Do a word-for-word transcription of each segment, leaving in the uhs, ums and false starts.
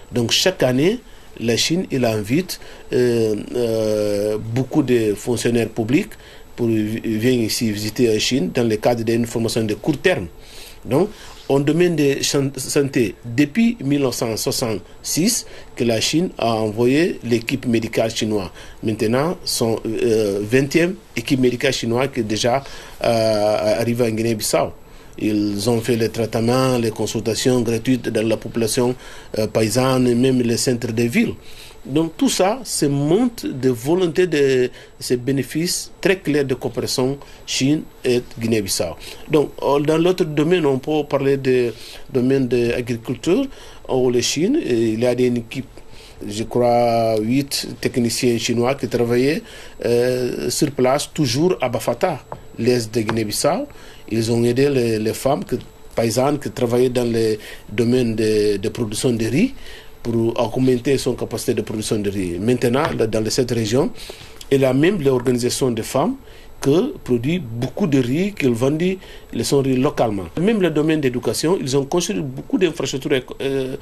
Donc chaque année, la Chine, il invite euh, euh, beaucoup de fonctionnaires publics pour venir ici visiter la Chine dans le cadre d'une formation de court terme. Donc, en domaine de santé, depuis mille neuf cent soixante-six, que la Chine a envoyé l'équipe médicale chinoise. Maintenant, son euh, vingtième équipe médicale chinoise qui est déjà euh, arrivée en Guinée-Bissau. Ils ont fait les traitements, les consultations gratuites dans la population euh, paysanne et même les centres de ville. Donc tout ça, c'est montre de volonté de ces bénéfices très clairs de coopération Chine et Guinée-Bissau. Donc dans l'autre domaine, on peut parler de domaine de l'agriculture où la Chine, il y a une équipe, je crois, huit techniciens chinois qui travaillaient euh, sur place, toujours à Bafata, l'est de Guinée-Bissau. Ils ont aidé les, les femmes que, paysannes qui travaillaient dans le domaine de, de production de riz pour augmenter son capacité de production de riz. Maintenant, dans cette région, il y a même l'organisation de femmes qui produit beaucoup de riz, qu'ils vendent son riz localement. Même le domaine d'éducation, ils ont construit beaucoup d'infrastructures euh,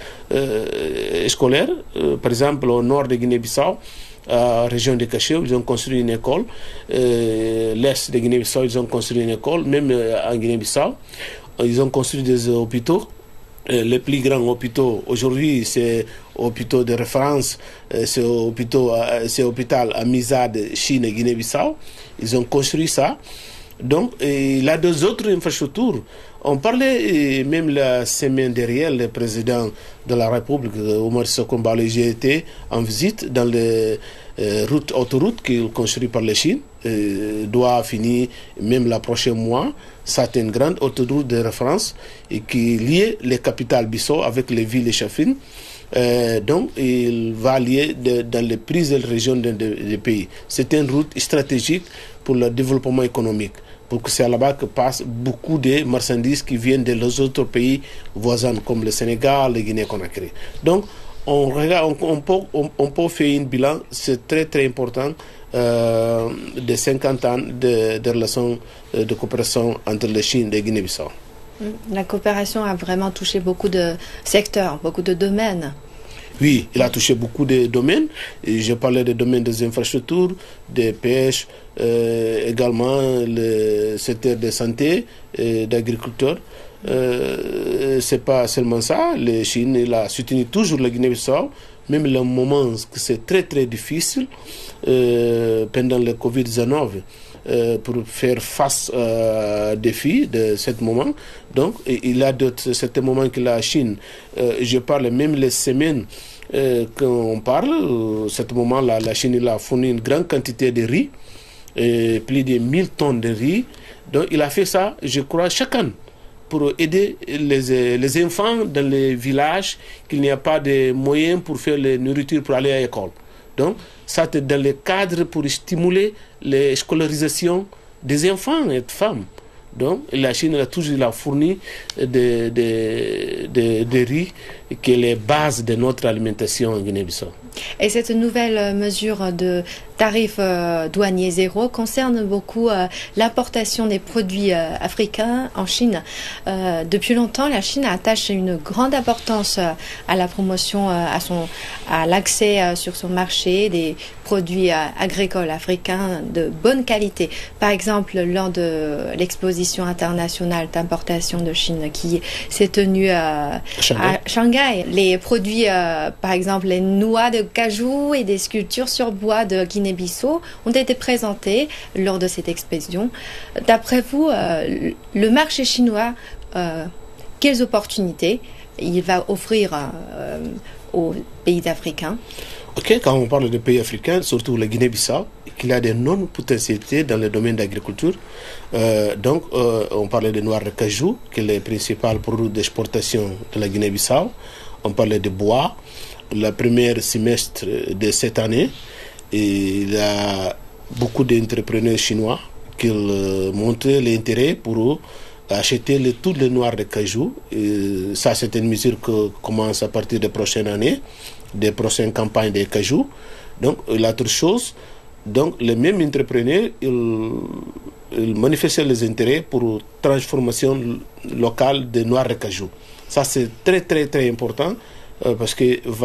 euh, scolaires. Euh, par exemple, au nord de Guinée-Bissau, la région de Cachet, ils ont construit une école. Euh, L'est de Guinée-Bissau, ils ont construit une école. Même en Guinée-Bissau, ils ont construit des hôpitaux. Les plus grands hôpitaux, aujourd'hui, c'est hôpitaux de référence, c'est l'hôpital à Mizade, Chine et Guinée-Bissau. Ils ont construit ça. Donc, il y a deux autres infrastructures. On parlait même la semaine dernière, le président de la République, Omar Sissoko Embaló, j'ai été en visite dans les euh, routes, autoroutes qu'il construit par la Chine, euh, doit finir même le prochain mois. C'est une grande autoroute de référence et qui lie les capitales Bissau avec les villes échaffines. Euh, donc, il va lier de, dans les prises de régions des de, de pays. C'est une route stratégique pour le développement économique, pour que c'est là-bas que passent beaucoup de marchandises qui viennent de les autres pays voisins, comme le Sénégal, la Guinée-Conakry. Donc, on, regarde, on, on, peut, on, on peut faire un bilan, c'est très très important, euh, de cinquante ans de, de relations de coopération entre la Chine et la Guinée-Bissau. La coopération a vraiment touché beaucoup de secteurs, beaucoup de domaines. Oui, il a touché beaucoup de domaines. Et je parlais des domaines des infrastructures, des pêches, euh, également le secteur de santé et d'agriculture. Euh, c'est pas seulement ça. La Chine il a soutenu toujours la Guinée-Bissau, même le moment que c'est très très difficile euh, pendant le Covid dix-neuf. Euh, pour faire face aux défis de ce moment. Donc, il y a d'autres certains moments que la Chine, euh, je parle même les semaines euh, qu'on parle, euh, ce moment-là, la Chine il a fourni une grande quantité de riz, euh, plus de mille tonnes de riz. Donc, il a fait ça, je crois, chaque année, pour aider les, les enfants dans les villages, qu'il n'y a pas de moyens pour faire la nourriture pour aller à l'école. Donc, ça c'est dans le cadre pour stimuler la scolarisation des enfants et des femmes. Donc, la Chine a toujours a fourni des de, de, de riz qui est la base de notre alimentation en Guinée-Bissau. Et cette nouvelle mesure de tarif euh, douanier zéro concerne beaucoup euh, l'importation des produits euh, africains en Chine. Euh, depuis longtemps, la Chine attache une grande importance euh, à la promotion, euh, à son, à l'accès euh, sur son marché des produits euh, agricoles africains de bonne qualité. Par exemple, lors de l'exposition internationale d'importation de Chine qui s'est tenue euh, à Shanghai, les produits, euh, par exemple, les noix de cajou et des sculptures sur bois de Guinée-Bissau ont été présentés lors de cette exposition. D'après vous, euh, le marché chinois, euh, quelles opportunités il va offrir euh, aux pays africains? Ok, quand on parle de pays africains, surtout la Guinée-Bissau, qu'il y a d'énormes potentialités dans le domaine de l'agriculture. Euh, donc, euh, on parlait de noix de cajou, qui est le principal produit d'exportation de la Guinée-Bissau. On parlait de bois. Le premier semestre de cette année, il y a beaucoup d'entrepreneurs chinois qui montrent l'intérêt pour acheter les, toutes les noix de cajou. Et ça, c'est une mesure qui commence à partir de la prochaine année, des prochaines campagnes de cajou. Donc, l'autre chose, donc, les mêmes entrepreneurs, ils, ils manifestent les intérêts pour transformation locale des noix de cajou. Ça, c'est très, très, très important euh, parce que